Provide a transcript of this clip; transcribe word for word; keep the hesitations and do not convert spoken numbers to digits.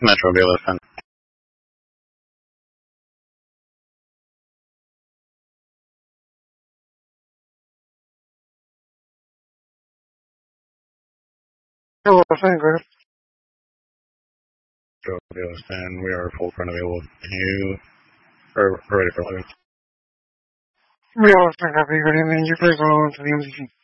Metro Bailiff and Hello, thank you. Metro Bailiff, and we are full front available. You are ready for lunch. Hello, thank you. Good evening. You please go on to the M C C.